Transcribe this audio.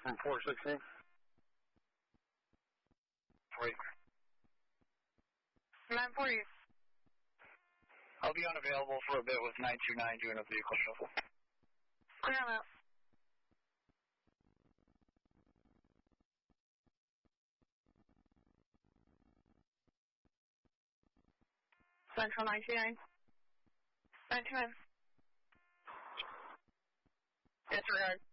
From 416. Wait. 940. I'll be unavailable for a bit with 929 doing a vehicle shuffle. Clear him out. Central 929. 929. Disregard.